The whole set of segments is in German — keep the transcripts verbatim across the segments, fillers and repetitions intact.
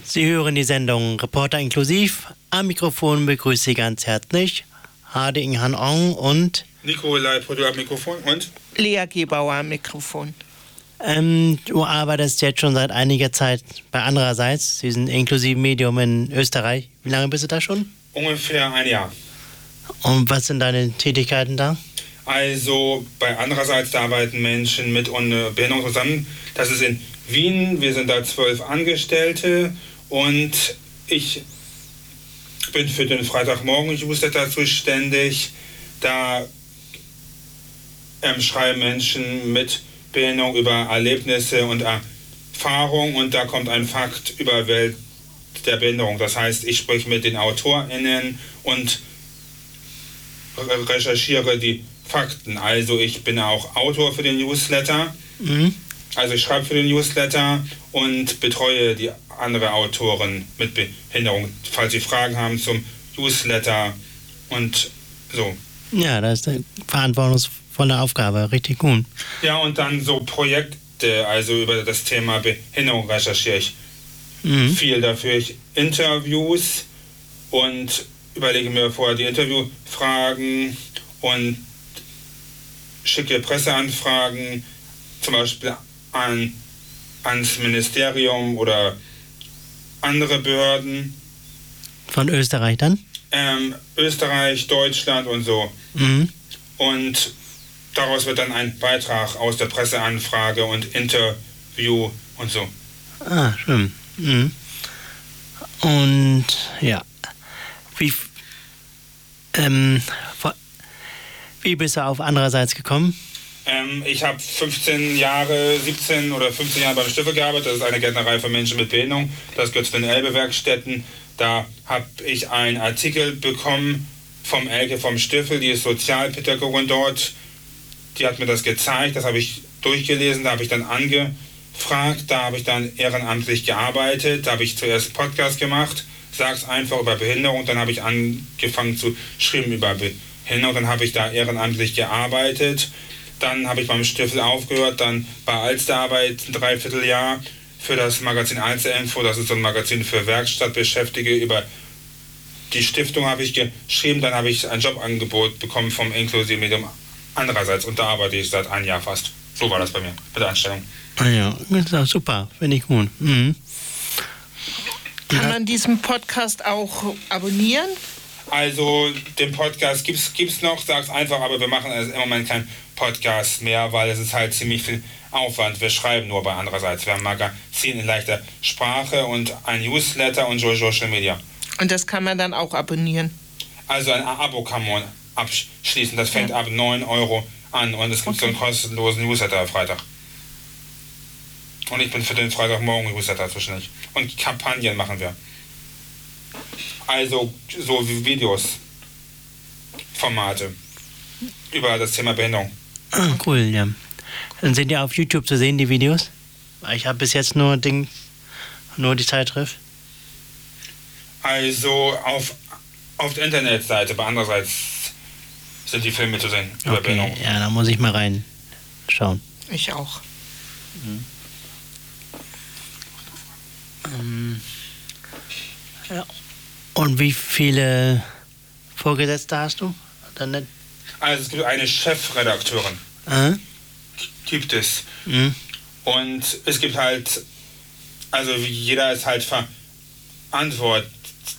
Sie hören die Sendung Reporter inklusiv. Am Mikrofon begrüße Sie ganz herzlich Hade Inghan Ong und Nikolai Podo am Mikrofon und Lea Gebauer am Mikrofon. Ähm, du arbeitest jetzt schon seit einiger Zeit bei Andererseits, diesem inklusiven Medium in Österreich. Wie lange bist du da schon? Ungefähr ein Jahr. Und was sind deine Tätigkeiten da? Also bei Andererseits, da arbeiten Menschen mit ohne Behinderung zusammen. Das ist in Wien. Wir sind da zwölf Angestellte und ich bin für den Freitagmorgen-Newsletter zuständig. Da ähm, schreiben Menschen mit Behinderung über Erlebnisse und Erfahrungen und da kommt ein Fakt über Welt der Behinderung. Das heißt, ich spreche mit den AutorInnen und recherchiere die Fakten. Also ich bin auch Autor für den Newsletter. Mhm. Also ich schreibe für den Newsletter und betreue die andere Autoren mit Behinderung, falls sie Fragen haben zum Newsletter und so. Ja, das ist eine verantwortungsvolle Aufgabe, richtig gut. Ja, und dann so Projekte, also über das Thema Behinderung recherchiere ich Mhm. viel dafür. Ich Interviews und überlege mir vorher die Interviewfragen und schicke Presseanfragen, zum Beispiel an, ans Ministerium oder andere Behörden. Von Österreich dann? Ähm, Österreich, Deutschland und so. Mhm. Und daraus wird dann ein Beitrag aus der Presseanfrage und Interview und so. Ah, schön. Mhm. Und ja, wie, ähm, vor- wie bist du auf Andererseits gekommen? Ähm, ich habe fünfzehn Jahre, siebzehn oder fünfzehn Jahre beim Stiefel gearbeitet. Das ist eine Gärtnerei für Menschen mit Behinderung. Das gehört zu den Elbe-Werkstätten. Da habe ich einen Artikel bekommen vom Elke vom Stiefel, die ist Sozialpädagogin dort. Die hat mir das gezeigt, das habe ich durchgelesen, da habe ich dann angefragt, da habe ich dann ehrenamtlich gearbeitet, da habe ich zuerst einen Podcast gemacht, sag's einfach über Behinderung, dann habe ich angefangen zu schreiben über Behinderung, dann habe ich da ehrenamtlich gearbeitet, dann habe ich beim Stiefel aufgehört, dann bei Alsterarbeit ein Dreivierteljahr für das Magazin Einzelinfo, das ist so ein Magazin für Werkstattbeschäftigte, über die Stiftung habe ich geschrieben, dann habe ich ein Jobangebot bekommen vom inklusiven Medium Andererseits und da arbeite ich seit einem Jahr fast. So war das bei mir mit der Anstellung. Ah ja, das ist auch super, finde ich gut. Mhm. Kann man diesen Podcast auch abonnieren? Also den Podcast gibt es noch, sag's einfach, aber wir machen also im Moment keinen Podcast mehr, weil es ist halt ziemlich viel Aufwand. Wir schreiben nur bei Andererseits. Wir haben ein Magazin in leichter Sprache und ein Newsletter und Social Media. Und das kann man dann auch abonnieren? Also ein Abo kann man abschließen. Das fängt ab neun Euro an und es gibt Okay. so einen kostenlosen Newsletter am Freitag. Und ich bin für den Freitagmorgen Newsletter zuständig. Und Kampagnen machen wir. Also so wie Videos, Formate über das Thema Behinderung. Ah, cool, ja. Dann sind die auf YouTube zu sehen, die Videos? Ich habe bis jetzt nur, Ding, nur die Zeitschrift. Also auf, auf der Internetseite, bei Andererseits sind die Filme zu sehen über Okay, Behinderung. ja, da muss ich mal reinschauen. Ich auch. Ähm, ja. Und wie viele Vorgesetzte hast du? Dann nicht? Also es gibt eine Chefredakteurin, Ah? gibt es. Mhm. Und es gibt halt, also jeder ist halt verantwortlich.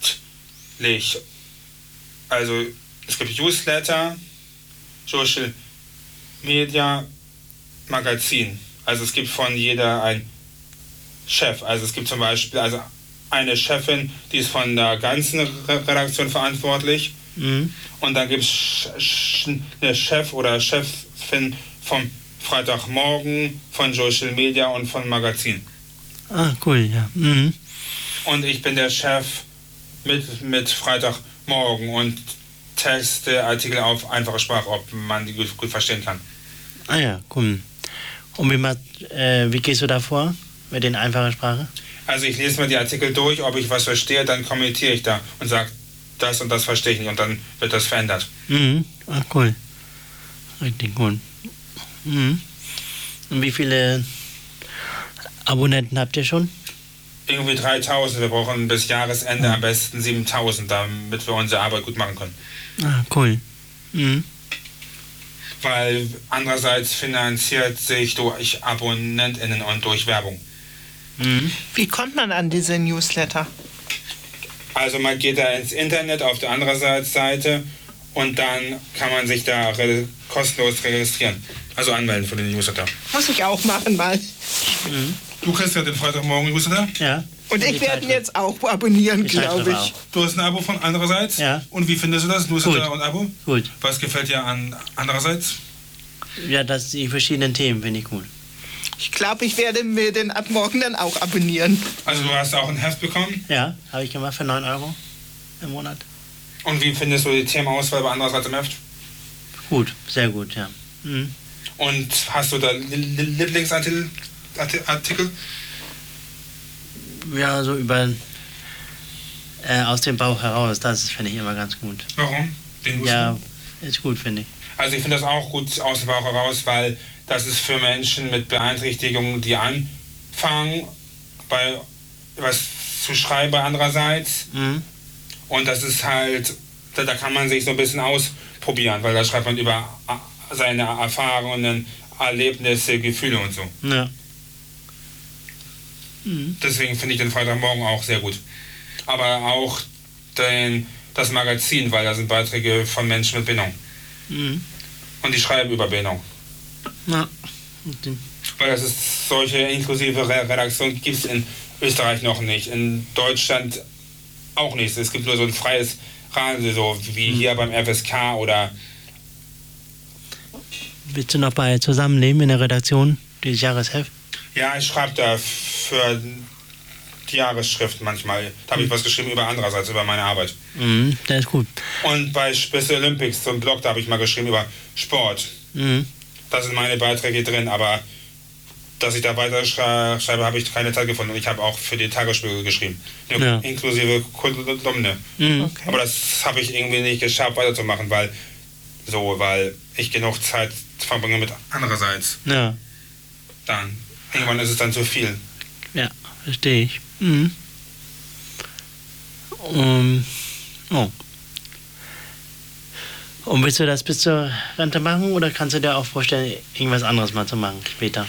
Also es gibt Newsletter, Social Media, Magazin. Also es gibt von jeder ein Chef. Also es gibt zum Beispiel also eine Chefin, die ist von der ganzen Re- Redaktion verantwortlich. Mhm. Und dann gibt es eine Chef oder Chefin vom Freitagmorgen, von Social Media und von Magazin. Ah, cool, ja. Mhm. Und ich bin der Chef mit, mit Freitagmorgen und texte Artikel auf einfache Sprache, ob man die gut, gut verstehen kann. Ah ja, cool. Und wie, ma- äh, wie gehst du da vor mit den einfachen Sprache? Also ich lese mir die Artikel durch, ob ich was verstehe, dann kommentiere ich da und sage, das und das verstehe ich nicht und dann wird das verändert. Mhm. Ah, cool. Richtig cool. Mhm. Und wie viele Abonnenten habt ihr schon? irgendwie dreitausend. Wir brauchen bis Jahresende ja. am besten siebentausend, damit wir unsere Arbeit gut machen können. Ah, cool. Mhm. Weil andererseits finanziert sich durch AbonnentInnen und durch Werbung. Mhm. Wie kommt man an diese Newsletter? Also man geht da ins Internet auf der anderen Seite und dann kann man sich da re- kostenlos registrieren. Also anmelden für den Newsletter. Muss ich auch machen mal. Mhm. Du kriegst ja den Freitagmorgen Newsletter? Ja. Und ich werde ihn jetzt auch abonnieren, glaube ich. Auch. Du hast ein Abo von andererseits? Ja. Und wie findest du das? Newsletter Gut. und Abo? Gut. Was gefällt dir an andererseits? Ja, das die verschiedenen Themen finde ich gut. Ich glaube, ich werde mir den ab morgen dann auch abonnieren. Also du hast auch ein Heft bekommen? Ja, habe ich gemacht für neun Euro im Monat. Und wie findest du die Themenauswahl bei andererseits im Heft? Gut, sehr gut, ja. Mhm. Und hast du da Li- Li- Lieblingsartikel? Arti- Artikel? Ja, so über äh, aus dem Bauch heraus, das finde ich immer ganz gut. Warum? Den Ja, ist gut, finde ich. Also ich finde das auch gut aus dem Bauch heraus, weil das ist für Menschen mit Beeinträchtigungen, die anfangen, bei was zu schreiben andererseits. Mhm. Und das ist halt, da, da kann man sich so ein bisschen ausprobieren, weil da schreibt man über a- seine Erfahrungen, Erlebnisse, Gefühle und so. Ja. Mhm. Deswegen finde ich den Freitagmorgen auch sehr gut. Aber auch den, das Magazin, weil da sind Beiträge von Menschen mit Behinderung. Mhm. Und die schreiben über Behinderung. Ja. Und den- Weil das ist solche inklusive Re- Redaktion gibt es in Österreich noch nicht. In Deutschland auch nicht. Es gibt nur so ein freies Radio, so wie hier beim F S K oder. Bist du noch bei Zusammenleben in der Redaktion dieses Jahresheft? Ja, ich schreibe da für die Jahresschrift manchmal. Da habe ich was geschrieben über andererseits, über meine Arbeit. Mhm, das ist gut. Und bei Special Olympics, so einem Blog, da habe ich mal geschrieben über Sport. Mhm. Da sind meine Beiträge drin, aber dass ich da weiter schrei- schreibe, habe ich keine Zeit gefunden. Und ich habe auch für die Tagesspiegel geschrieben. Ja. Inklusive Kolumne. Mhm. Okay. Aber das habe ich irgendwie nicht geschafft, weiterzumachen, weil so, weil ich genug Zeit verbringe mit andererseits. Ja, Dann. Irgendwann ist es dann zu viel. ja, verstehe ich. Mhm. Um, oh. Und willst du das bis zur Rente machen oder kannst du dir auch vorstellen, irgendwas anderes mal zu machen später?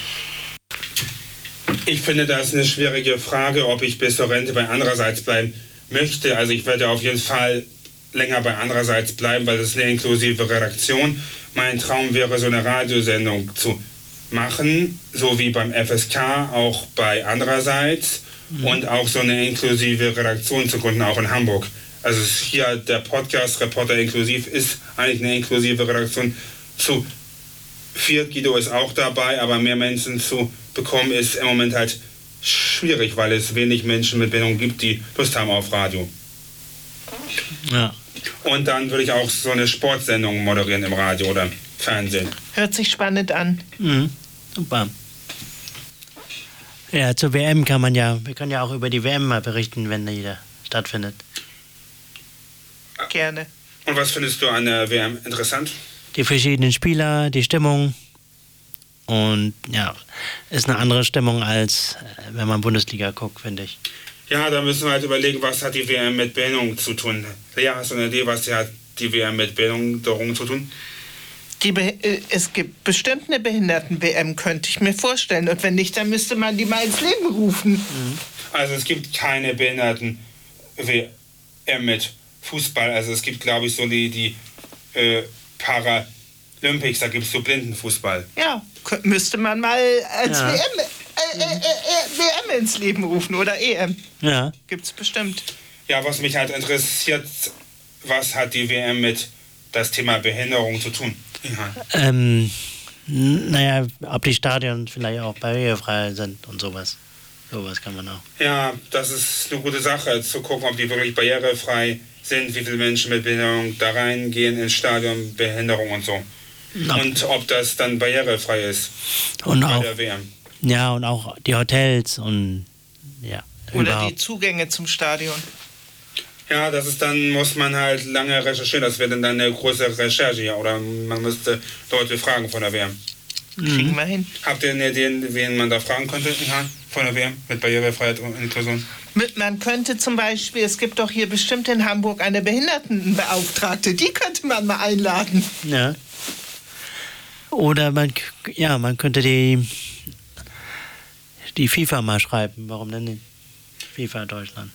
Ich finde das eine schwierige Frage, ob ich bis zur Rente bei andererseits bleiben möchte. Also ich werde auf jeden Fall länger bei andererseits bleiben, weil es eine inklusive Redaktion. Mein Traum wäre, so eine Radiosendung zu machen, so wie beim F S K, auch bei andererseits mhm. und auch so eine inklusive Redaktion zu gründen, auch in Hamburg. Also es ist hier der Podcast Reporter inklusiv ist eigentlich eine inklusive Redaktion. Zu viert, Guido ist auch dabei, aber mehr Menschen zu bekommen ist im Moment halt schwierig, weil es wenig Menschen mit Behinderung gibt, die Lust haben auf Radio. Ja. Und dann würde ich auch so eine Sportsendung moderieren im Radio oder im Fernsehen. Hört sich spannend an. Mhm. Super. Ja, zur W M kann man ja, wir können ja auch über die W M mal berichten, wenn die da stattfindet. Gerne. Und was findest du an der W M interessant? Die verschiedenen Spieler, die Stimmung. Und ja, ist eine andere Stimmung, als äh, wenn man Bundesliga guckt, finde ich. Ja, da müssen wir halt überlegen, was hat die W M mit Behinderung zu tun. Lea, hast du eine Idee, was hat die W M mit Behinderung zu tun? Die Be äh, es gibt bestimmt eine Behinderten-W M, könnte ich mir vorstellen. Und wenn nicht, dann müsste man die mal ins Leben rufen. Mhm. Also es gibt keine Behinderten-W M mit Fußball. Also es gibt, glaube ich, so die, die äh, Paralympics, da gibt es so Blindenfußball. Ja, kö- müsste man mal als Ja. W M, äh, äh, äh, äh, W M ins Leben rufen oder E M. Ja. Gibt's bestimmt. Ja, was mich halt interessiert, was hat die W M mit das Thema Behinderung zu tun? Ja. Ähm, n- naja, ob die Stadien vielleicht auch barrierefrei sind und sowas. Sowas kann man auch. Ja, das ist eine gute Sache, zu gucken, ob die wirklich barrierefrei sind, wie viele Menschen mit Behinderung da reingehen ins Stadion, Behinderung und so. Ja. Und ob das dann barrierefrei ist Und bei auch, der W M. ja, und auch die Hotels und ja, Oder die überhaupt. Zugänge zum Stadion. Ja, das ist dann, muss man halt lange recherchieren, das wäre dann eine große Recherche, ja, oder man müsste Leute fragen von der W M. Kriegen wir hin. Habt ihr eine Idee, wen man da fragen könnte ja, von der W M mit Barrierefreiheit und Inklusion? Mit- Man könnte zum Beispiel, es gibt doch hier bestimmt in Hamburg eine Behindertenbeauftragte, die könnte man mal einladen. Ja. Oder man, k- ja, man könnte die, die FIFA mal schreiben. Warum denn nicht? FIFA Deutschland.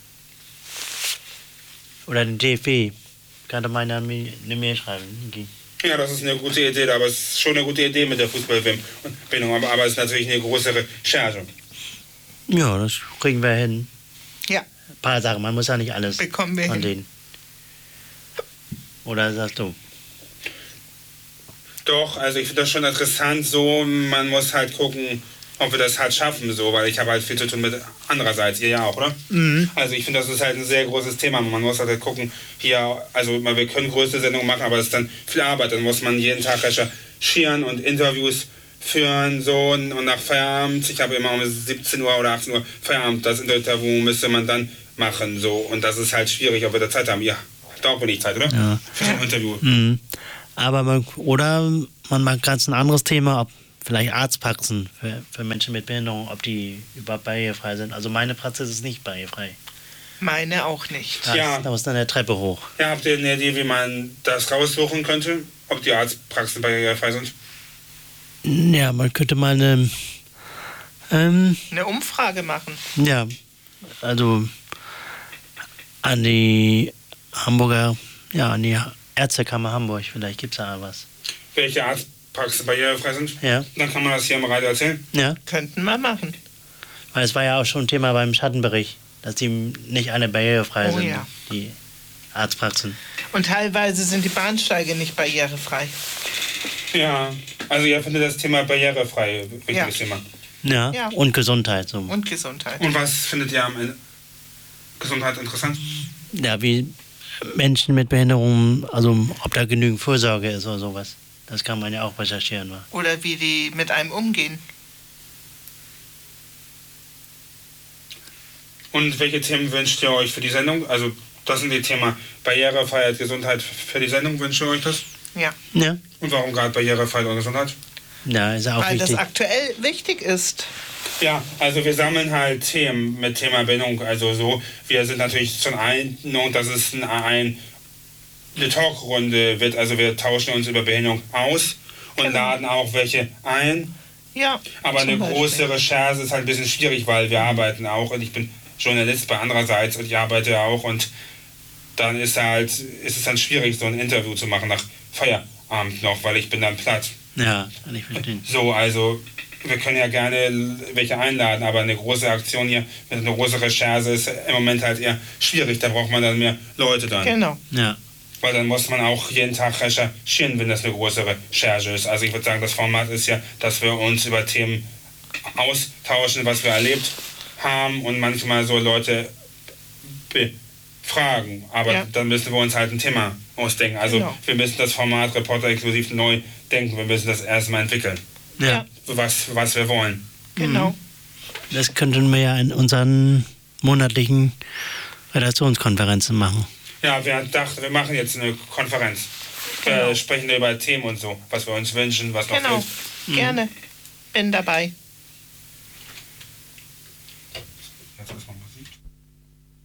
Oder den D F B. Könnte man eine Mail schreiben. Okay. Ja, das ist eine gute Idee, aber es ist schon eine gute Idee mit der Fußball-W M und Bindung, aber, aber es ist natürlich eine große Recherche. Ja, das kriegen wir hin. Ja, Ein paar Sachen, man muss ja nicht alles bekommen wir von hin. denen. Oder sagst du? Doch, also ich finde das schon interessant so, man muss halt gucken, ob wir das halt schaffen, so, weil ich habe halt viel zu tun mit andererseits, ihr ja auch, oder? Mhm. Also ich finde, das ist halt ein sehr großes Thema. Man muss halt gucken, hier, also man- wir können größte Sendungen machen, aber es ist dann viel Arbeit. Dann muss man jeden Tag recherchieren und Interviews führen, so, und und nach Feierabend, ich habe immer um siebzehn Uhr oder achtzehn Uhr Feierabend, das Interview müsste man dann machen, so, und das ist halt schwierig, ob wir da Zeit haben. Ja, da auch wenig Zeit, oder? Ja. Für so ein Interview. Mhm. Aber man, oder man macht ganz ein anderes Thema, ob vielleicht Arztpraxen für, für Menschen mit Behinderung, ob die überhaupt barrierefrei sind. Also meine Praxis ist nicht barrierefrei. Meine auch nicht. Da, Ja. ist, da muss dann eine Treppe hoch. Ja, habt ihr eine Idee, wie man das raussuchen könnte, ob die Arztpraxen barrierefrei sind? Ja, man könnte mal eine, ähm, Eine Umfrage machen. ja, also an die Hamburger, ja, an die Ärztekammer Hamburg, vielleicht gibt es da was. Welche Arztpraxen barrierefrei sind? Ja, Dann kann man das hier im Radio erzählen. ja, Könnten wir machen. weil es war ja auch schon Thema beim Schattenbericht, dass die nicht alle barrierefrei Oh sind, ja. die Arztpraxen. Und teilweise sind die Bahnsteige nicht barrierefrei. Ja, also ihr findet das Thema barrierefrei wichtiges Ja. Thema. Ja, Ja. und Gesundheit. So. Und Gesundheit. Und was findet ihr am Ende Gesundheit interessant? Ja, wie Menschen mit Behinderungen, also ob da genügend Vorsorge ist oder sowas. Das kann man ja auch recherchieren. wa? Oder wie die mit einem umgehen. Und welche Themen wünscht ihr euch für die Sendung? Also das sind die Themen Barrierefreiheit, Gesundheit für die Sendung. Wünscht ihr euch das? Ja, Ja, Und warum gerade Barrierefreiheit und Gesundheit? ja, ist ja auch weil das wichtig. aktuell wichtig ist. Ja, also wir sammeln halt Themen mit Thema Bindung. Also so, wir sind natürlich zum einen, und das ist ein, ein, eine Talkrunde wird, also wir tauschen uns über Behinderung aus und Genau. laden auch welche ein. Ja, Aber zum eine Beispiel. große Recherche ist halt ein bisschen schwierig, weil wir arbeiten auch und ich bin Journalist bei andererseits und ich arbeite auch und dann ist halt, ist es dann schwierig, so ein Interview zu machen nach Feierabend noch, weil ich bin dann platt. Ja, kann ich verstehen. So, also wir können ja gerne welche einladen, aber eine große Aktion hier mit einer großen Recherche ist im Moment halt eher schwierig. Da braucht man dann mehr Leute dann. Genau. Ja, Weil dann muss man auch jeden Tag recherchieren, wenn das eine große Recherche ist. Also ich würde sagen, das Format ist ja, dass wir uns über Themen austauschen, was wir erlebt haben und manchmal so Leute befragen. Aber Ja. dann müssen wir uns halt ein Thema ausdenken. Also Genau. wir müssen das Format Reporter exklusiv neu denken. Wir müssen das erstmal entwickeln, ja. Ja. was, was wir wollen. Genau. Das könnten wir ja in unseren monatlichen Redaktionskonferenzen machen. Ja, wir dachten, wir machen jetzt eine Konferenz. Genau. Wir sprechen über Themen und so, was wir uns wünschen, was noch Genau. fehlt. Gerne. Bin dabei.